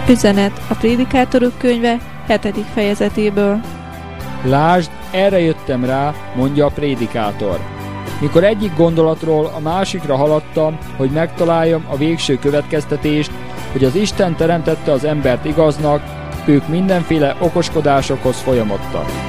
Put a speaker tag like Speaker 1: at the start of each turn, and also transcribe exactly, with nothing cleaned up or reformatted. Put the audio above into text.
Speaker 1: Üzenet a Prédikátorok könyve hetedik fejezetéből.
Speaker 2: Lásd, erre jöttem rá, mondja a prédikátor. Mikor egyik gondolatról a másikra haladtam, hogy megtaláljam a végső következtetést, hogy az Isten teremtette az embert igaznak, ők mindenféle okoskodásokhoz folyamodtak.